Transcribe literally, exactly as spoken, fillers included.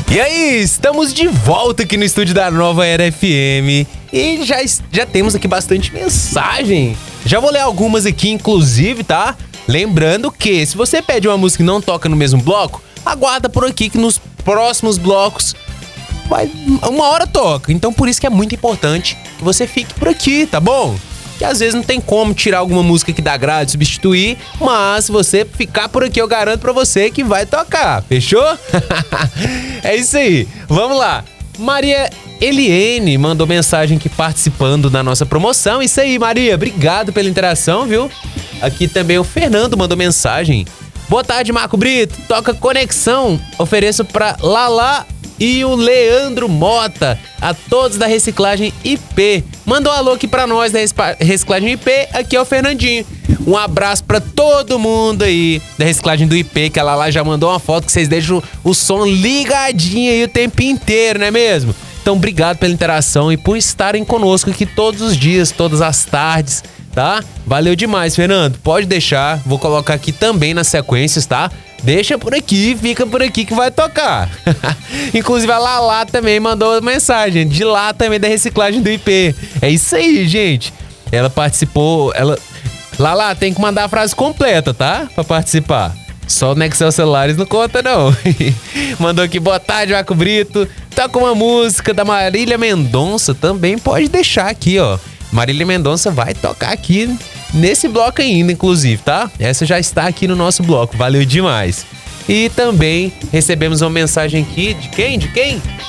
E aí, estamos de volta aqui no estúdio da Nova Era F M e já, já temos aqui bastante mensagem. Já vou ler algumas aqui, inclusive, tá? Lembrando que se você pede uma música e não toca no mesmo bloco, aguarda por aqui que nos próximos blocos vai, uma hora toca. Então por isso que é muito importante que você fique por aqui, tá bom? Que às vezes não tem como tirar alguma música que dá grade, substituir, mas se você ficar por aqui, eu garanto pra você que vai tocar, fechou? É isso aí, vamos lá. Maria Eliene mandou mensagem aqui participando da nossa promoção. Isso aí, Maria, obrigado pela interação, viu? Aqui também o Fernando mandou mensagem. Boa tarde, Marco Brito, toca Conexão, ofereço pra Lala e o Leandro Mota, a todos da Reciclagem I P. Mandou um alô aqui pra nós da Reciclagem I P, aqui é o Fernandinho. Um abraço pra todo mundo aí da Reciclagem do I P, que ela lá já mandou uma foto que vocês deixam o som ligadinho aí o tempo inteiro, não é mesmo? Então, obrigado pela interação e por estarem conosco aqui todos os dias, todas as tardes, tá? Valeu demais, Fernando. Pode deixar, vou colocar aqui também nas sequências, tá? Deixa por aqui, fica por aqui que vai tocar. Inclusive a Lala também mandou mensagem, de lá também da Reciclagem do I P. É isso aí, gente. Ela participou, ela... Lala, tem que mandar a frase completa, tá? Pra participar. Só o Nexel Celulares não conta, não. Mandou aqui, boa tarde, Marco Brito. Toca uma música da Marília Mendonça, também pode deixar aqui, ó. Marília Mendonça vai tocar aqui nesse bloco ainda, inclusive, tá? Essa já está aqui no nosso bloco, valeu demais. E também recebemos uma mensagem aqui de quem? De quem?